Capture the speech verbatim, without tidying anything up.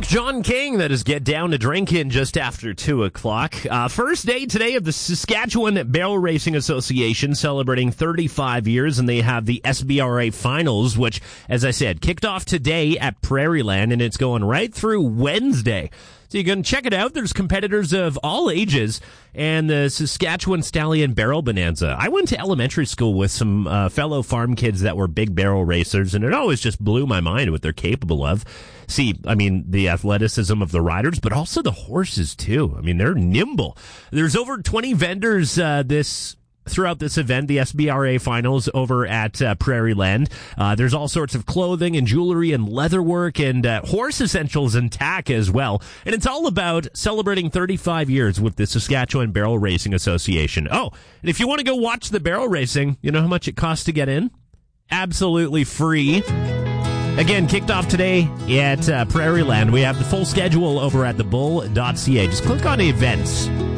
John King, that is Get Down to Drinkin' just after two o'clock. Uh, first day today of the Saskatchewan Barrel Racing Association celebrating thirty-five years, and they have the S B R A Finals, which, as I said, kicked off today at Prairieland, and it's going right through Wednesday. So you can check it out. There's competitors of all ages, and the Saskatchewan Stallion Barrel Bonanza. I went to elementary school with some uh, fellow farm kids that were big barrel racers, and it always just blew my mind what they're capable of. See, I mean, the athleticism of the riders, but also the horses, too. I mean, they're nimble. There's over twenty vendors uh, this throughout this event, the S B R A Finals over at uh, Prairieland. Uh, there's all sorts of clothing and jewelry and leatherwork and uh, horse essentials and tack as well. And it's all about celebrating thirty-five years with the Saskatchewan Barrel Racing Association. Oh, and if you want to go watch the barrel racing, you know how much it costs to get in? Absolutely free. Again, kicked off today at uh, Prairieland. We have the full schedule over at the bull dot c a. Just click on events.